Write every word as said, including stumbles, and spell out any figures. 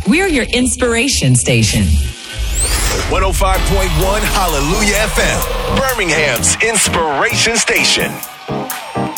We're your inspiration station. one oh five point one Hallelujah F M, Birmingham's inspiration station.